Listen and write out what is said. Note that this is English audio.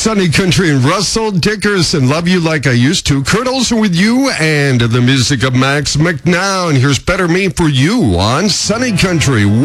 Sunny Country and Russell Dickerson. Love You Like I Used to. Kurt Olsen with you and the music of Max McNown. Here's Better Me for You on Sunny Country.